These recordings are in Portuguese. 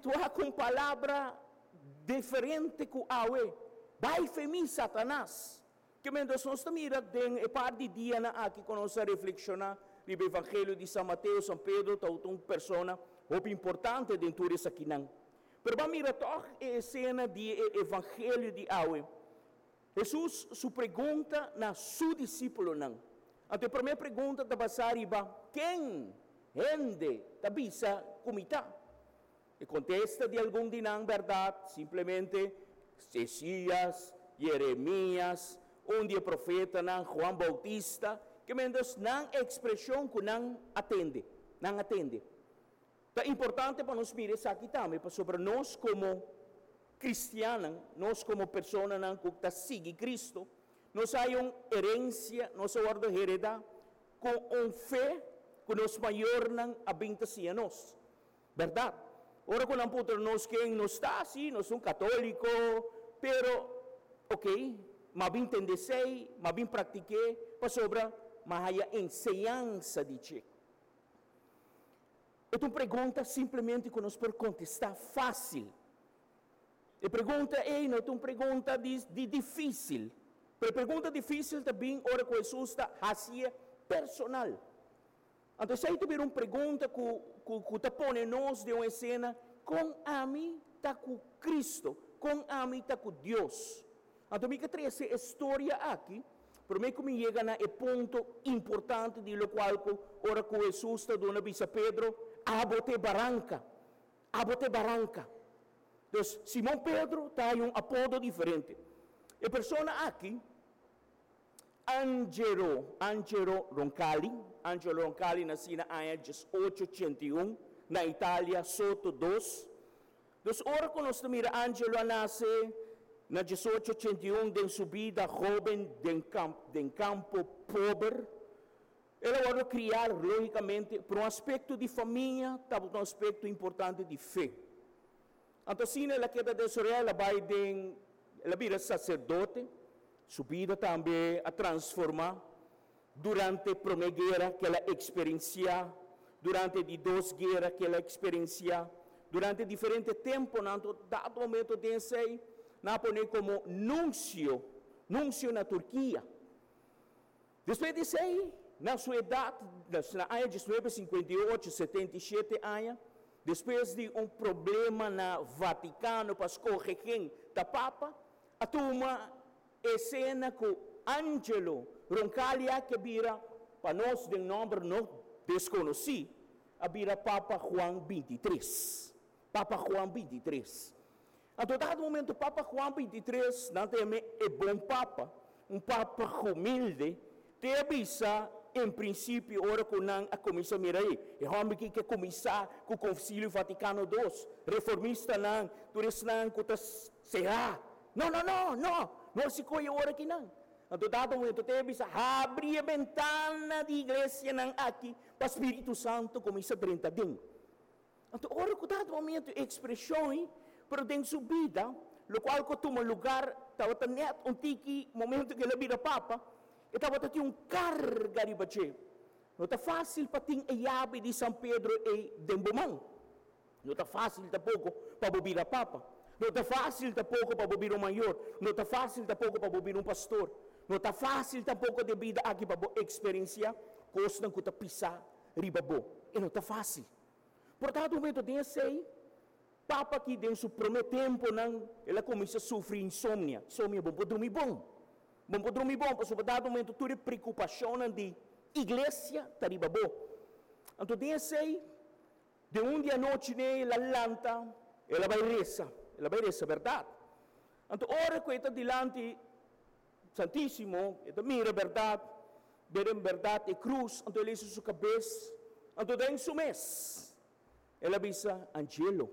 tua com palavra diferente com awe. Vai femi Satanás. Que mendos nós mira den e par de dia na aqui quando nós reflexionar o Evangelho de São Mateus, São Pedro, uma persona muito importante dentro dessa aqui não. Pero vamos mirar toch a cena do Evangelho de awe. Jesus, sua pergunta na seu discípulo não. A primeira pergunta da basariba, quem rende da bisa comita? E contesta de algum dinang verdade, simplesmente Cesias, Jeremias, dia profeta não, Juan Bautista, que mendos não expressão que não atende. É importante para nós mirar isso aqui também, sobre nós como cristianos, nós como pessoas que seguem Cristo, nós temos uma herência, nós temos uma heredade, com fé que nos maior não habita-se a nós. Verdade? Ora, quando nós quem nós está assim, nós somos católicos, pero, ok, mas bem entender, mas bem pratiquei, para sobre a ensinança de Che. É uma pergunta simplesmente que nós podemos contestar fácil. A pergunta não é uma pergunta de difícil. Mas a pergunta difícil também, ora que Jesus está fazendo personal. Então, se aí tiver uma pergunta que te põe nós de uma cena, com a mim está com Cristo, com a mim está com Deus. Então, me trazer essa história aqui, para mim que me chega no ponto importante de lo qual, ora que Jesus está dando a Pedro, abote barranca. Então, Simão Pedro tem um apodo diferente. A pessoa aqui, Angelo Roncalli nasceu na ano 1881, na Itália, Soto 2. Então, ora que nós mira Angelo nasce na 1881, de subida jovem de campo pobre. Ela vai criar, logicamente, por um aspecto de família, por um aspecto importante de fé. Então, se ela queda de Israel, ela vira sacerdote, sua vida também a transformar durante a primeira guerra que ela experiencia, durante as duas guerras que ela experiencia, durante diferentes tempos, dado momento de ensino, na põe como nuncio na Turquia. Depois disso aí, na sua idade, na ano de 1958, 77 anos, depois de um problema na Vaticano para escorrer da Papa, a turma cena com Angelo Roncalli, que vira, para nós de nome não desconhecido, a vira Papa Juan 23. Papa Juan 23. A todo momento, Papa Juan 23, não tem bom Papa, um Papa humilde, te avisa, em princípio, ora que não a comissão mira aí, é homem que quer começar com o Concílio Vaticano II, reformista não, turista não, que está será. Não se coi ora que não. A todo momento, te avisa, abre a ventana da igreja não aqui, para o Espírito Santo começa a 30 dias. Então, ora que dado momento, expressões, pero dentro sua vida, o qual que toma lugar, estava tendo um tiki momento que ele vira Papa, estava tendo carga de bache. Não está fácil para ter a chave de São Pedro e Dembomão. Não está fácil tampouco para virar Papa. Não está fácil tampouco para virar um maior. Não está fácil tampouco para virar um pastor. Não está fácil tampouco de vida aqui para experienciar coisas que está pisar ribabo. E não está fácil. Portanto, o momento desse aí, Papa que dentro do seu primeiro tempo, ela começa a sofrer insônia. Insônia bom para dormir bom. Bom para dormir bom, porque sobre dado momento, toda preocupação de igreja está de babo. Então, desse aí, de um dia à noite, ela lanta, ela vai rezar, verdade? Então, ora que está diante Santíssimo, ela mira a verdade, e cruz, então ele sua cabeça, então dentro do seu mês, ela avisa, Angelo,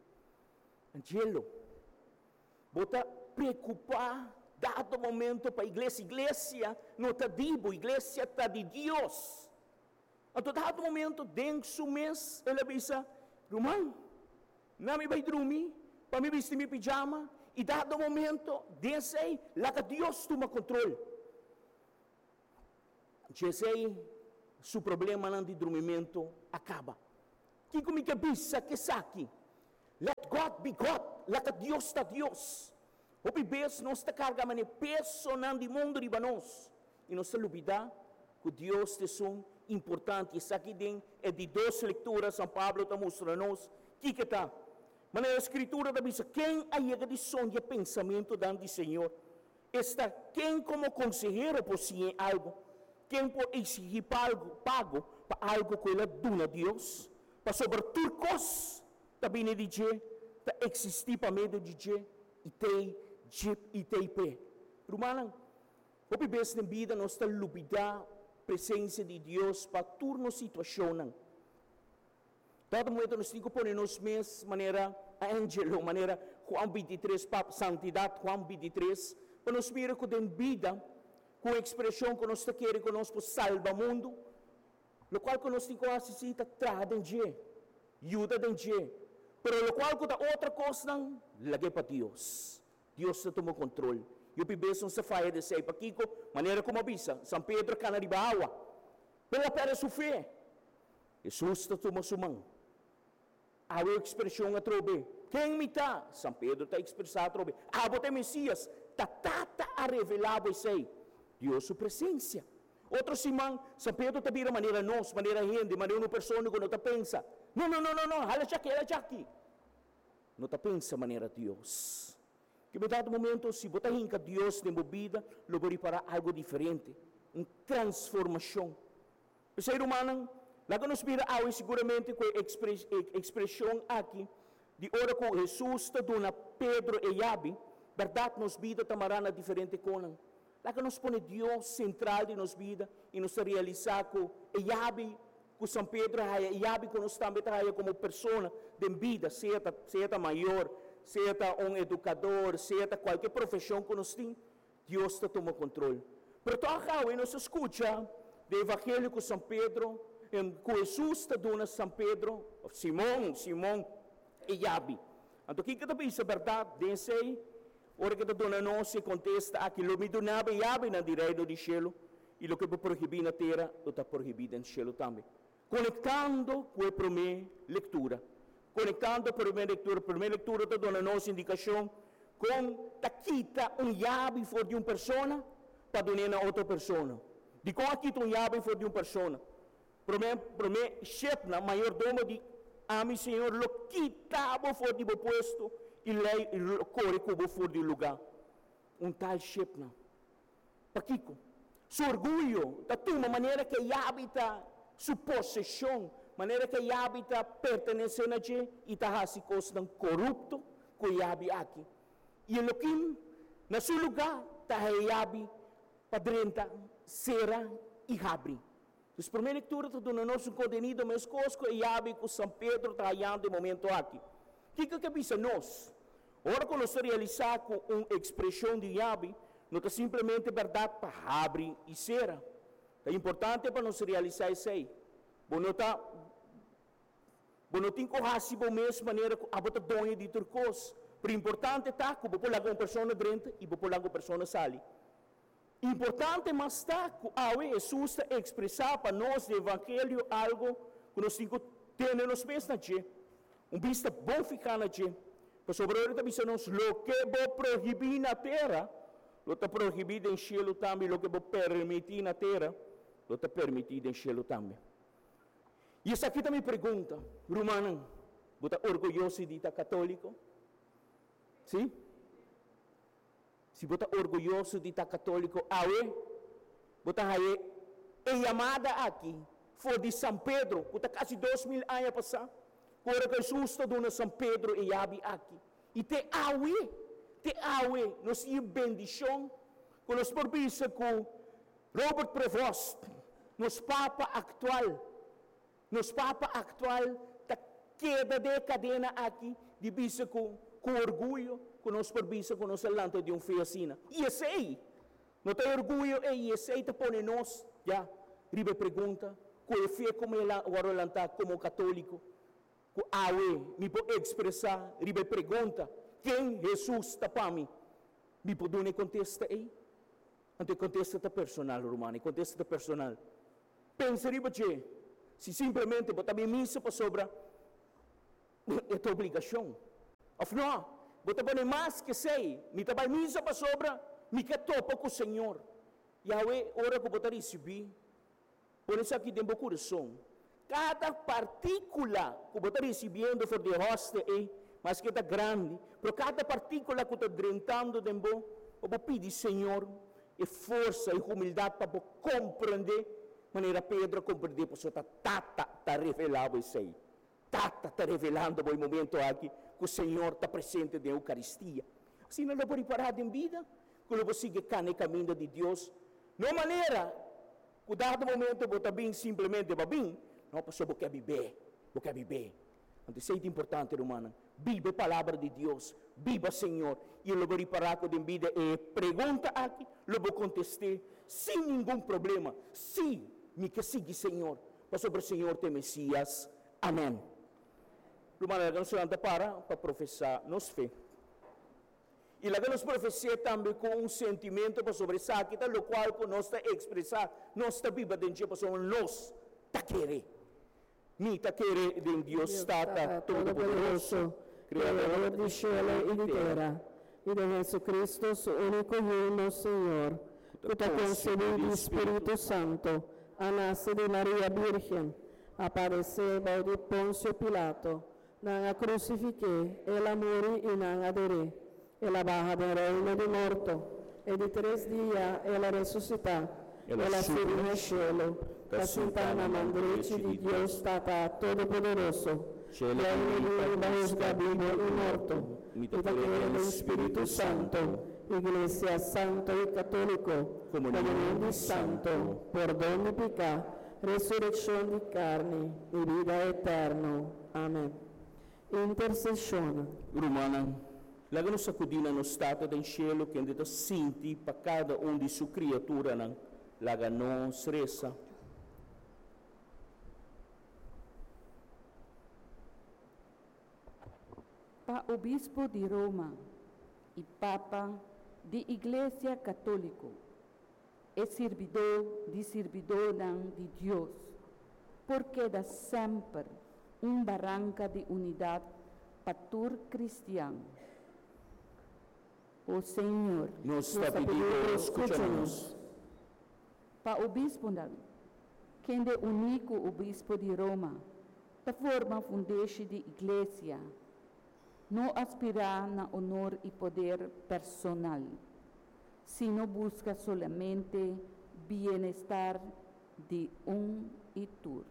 bota preocupar, dado momento para a igreja não está divo, a igreja está de Deus. Então, dado momento, dentro do seu mês, ela avisa, Romão, não me vai dormir, para me vestir meu pijama, e dado momento, desse aí, lá que Deus toma controle. Desse aí, seu problema de dormimento acaba. Que como que avisa que saque? Let God be God. Lakat Dios ta Dios. Opi bes nos ta carga mani peso nan di mundo di banos. E nos lubida que Dios te son importante. Isso aqui tem é de 2 leituras São Pablo está mostrando-nos que está. Mas na escritura da Bíblia, quem aí de som de pensamento do Senhor está quem como conselheiro possuir algo, quem pode exigir pago para algo que ele dona a Deus, para sobre turcos também de dizer, para existir para meio de dizer e tem pé. Romana, o bebê na vida nós está lubida presença de Deus para turno situação. Todo momento nós temos que pôr nos mês maneira Angelo, maneira Juan 23, santidade Juan 23, para nos ver que tem vida, com a expressão que nós queremos que nós salva o mundo, o qual que nós temos que assistir, traga de Deus, ajuda de Deus, pero o qual que outra coisa não, lagay para Deus. Deus toma controle. E o bebê não se faz de ser para Kiko, maneira como avisa, São Pedro cana de bawa, pela pera sua fé, Jesus toma sua mão. A expressão a trobe. Quem me está? São Pedro está expressado a trobe. A bote Messias, tata a revelar você. Deus sua presença. Outro simão, São Pedro está vira maneira nós, maneira gente, maneira uma pessoa que não está pensa. Não, ela já aqui. Não está pensa maneira Deus. Que em dado momento, se botar em que Deus tem vida, lo vai para algo diferente, uma transformação. O ser humano, lá que nos vira ao seguramente com a expressão aqui, de hora que Jesus está dando Pedro e Jabe, verdade nos vida tamará na diferente coisa. Lá que nos põe Deus central de nos vida e nos realizar com Jabe, com São Pedro, e Jabe que nos também trabalha como pessoa de vida, seja maior, seja um educador, seja qualquer profissão que nós temos, Deus está tomando controle. Pero toda a nos escuta do Evangelho com São Pedro, com Jesus está dando São Pedro, Simão e Jabe. Então, o que está pensando a verdade? Desse aí, hora que está dando nós, se contesta aqui, o me donava Jabe na direita do céu, e o que é proibido na terra, está proibido no céu também. Conectando com a primeira leitura. Conectando a primeira leitura está dando nossa indicação com quita Jabe for de uma pessoa para donar a outra pessoa. De como quita Jabe for de uma pessoa. Primeiro chefe, mayordomo de mi Senhor, lo quitava for de um posto e lei corre como for de lugar. Tal chefe, Paquico, su orgulho, da tua maneira que Jabe está sua possessão, maneira que Jabe está pertencendo a Deus e está assim coisa corrupto que Jabe aqui. E Elohim, na seu lugar, está Jabe para dentro, Sera e Jabre. Então, a primeira leitura está dando nosso contenido, mas coisa que Jabe com São Pedro está olhando no momento aqui. O que é isso nós? Ora, quando nós realizar com uma expressão de Jabe, não está simplesmente verdade para Jabre e Sera. É importante para nós realizar isso aí. Bom, não tem que fazer da mesma maneira que a bota dona de turcos. Pero importante está que vou pôr uma pessoa dentro e vou pôr uma pessoa sali. Importante mas está que Jesus está expressar para nós no Evangelho algo que nós temos que ter nos pés na Tchê. Vista bom ficar na Tchê. Para sobre a hora nós, lo que vou proibir na terra, lo está proibido em cielo também, lo que vou permitir na terra, lo está permitido em cielo também. E essa aqui também pergunta, Romana, você está orgulhoso de estar católico? Sim? Se você está orgulhoso de estar católico, você é chamada aqui, foi de São Pedro, que está quase 2000 anos passar, quando Jesus está dando São Pedro e Jabe aqui. E te awe, nós temos bendição, que nós permissamos com Robert Prevost, nos Papa atual, está queda de cadena aqui, de bisa com orgulho, que nós permissamos com nossa lanta de fé assim. E esse aí, não tem orgulho, e esse aí está põe nós, já, ribe pergunta, que fé como ela agora lanta como católico, que me pode expressar, ribe pergunta, quem Jesus está para mim? Me pode contestar aí? Então contesta está personal, Romano, contesta está personal. Pensa ribe se simplesmente botar minha missa para sobra, é tua obrigação. Of no, bota ba ni mas que sei, mi tabay misa pa sobra, mi katopa ko Senhor. Yahweh, ora ko bota recebi, por isso aqui tem coração. Cada partícula que você está recebendo for de hoste, mas que está grande, pero cada partícula que está drentando de você, você pede, Senhor, e força e humildade para compreender, maneira Pedro compreender, porque Tata está revelando isso aí. Tata está revelando no momento aqui que o Senhor está presente na Eucaristia. Assim, não é preparado em vida, que você siga no caminho de Deus. Não maneira, que dado momento você está bem, simplesmente vai bem, não, pastor, você quer viver. Então, isso é importante, irmã. Viva a palavra de Deus. Viva, Senhor. E eu vou reparar que a vida é pergunta aqui, eu vou contestar sem nenhum problema. Sim, me que siga, Senhor. Pastor, o Senhor tem Messias. Amém. Irmã, nós vamos para professar nossa fé. E lá nos profecia também com sentimento para sobre essa aqui, o qual nós está expressar, nós está viva dentro de nós está querer. Mi ta querer de Deus Tata Todo-Poderoso, Criador de cielo e de terra, e de Jesucristo, su único Hijo, Senhor, que te concedió el Espíritu Santo, a nacer de María Virgen, aparecer de Poncio Pilato, non a crucifiqué, ela morì e non adoré, ela baja del reino de morto, e di 3 días ela resucità, ela subió al cielo, la sentana mandrece di Dios Tata Todo-Poderoso, reino de juzga vivo y muerto, y te quiere el Espíritu Santo, Iglesia Santo y Católico, comunión de Santo, perdón de pecado, resurrección de carne y vida eterna. Amén. Intercessione. Romana, lagano sacudina no stato del cielo che andata sinti per cada un di su creatura, lagano stressa. Pa Obispo di Roma e Papa di Iglesia Católico e servidor di Dios, porque da sempre barranca de unidade patur cristiano. O Senhor, nos pedimos, escúchanos. Pa Obispo quem é o único Obispo de Roma, da forma fundeixe de Iglesia, não aspira na honor e poder personal, sino busca solamente bem-estar de e tur.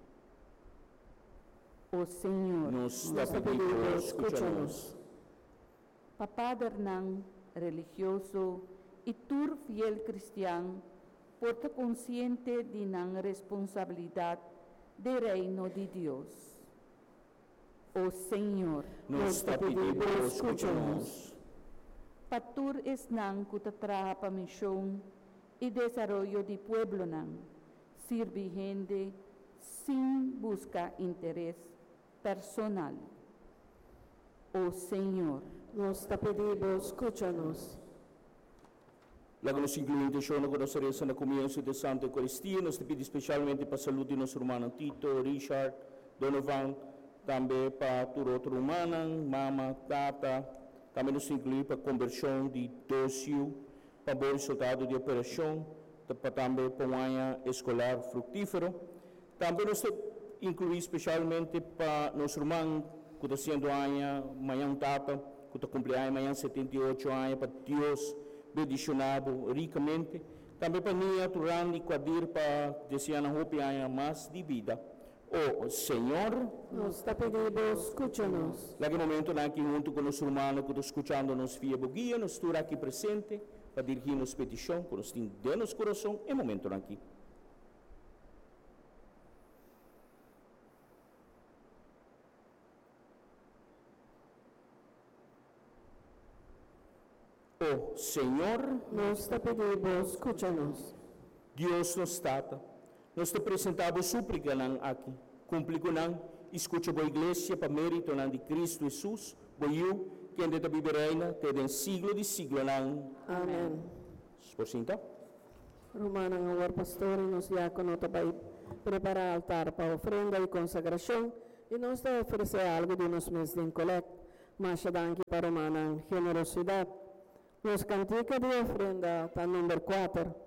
O Senhor, nos pedimos, escúchanos. Padre religioso e tur fiel cristiano, porta consciente de nan responsabilidade do reino de Deus. O Senhor, nos pedimos, escúchanos. Patur es nan que trabaja para misión y desarrollo de pueblo nan, sirve gente sin buscar interés personal. O Senhor, nos pedimos, escúchanos. Lago nos incluinte sono con nostra resa na comunhão de Santa Eucaristia, nos te pedi especialmente para a saúde de nosso irmão Tito, Richard, Donovan, também para tudo outro humano, mama, tata, também nos inclui para a conversão de dócil, para bom resultado de operação, para também para um ano escolar frutífero. Também nos inclui especialmente para nosso irmão que está sendo amanhã tata, que está cumprindo amanhã 78 anos, para Deus bendicionado ricamente. Também para Nia, Turan e Quadir, para desejar na roupa mais de vida. O Senhor, nos pedimos, escúchanos. Naquele momento, aqui junto com os irmãos que estão escutando nos via boguia, nós estamos aqui presente para dirigir-nos petição, que nós temos dentro do nosso coração, é momento aqui. O Senhor, nos pedimos, escúchanos. Deus nos trata. Nós te apresentamos súplica aqui. Cumpre com nós, escute a igreja para mérito de Cristo Jesus, boiu, quem deve viver reina, tem siglo de siglo. Amém. Por cinta. Romana, agora pastor, e nos diáconos também preparar altar para ofrenda e consagração, e nos oferecer algo de nos meses de colecta. masyadang kiparumanang generosidad. Los cantica de ofrenda, tan number 4.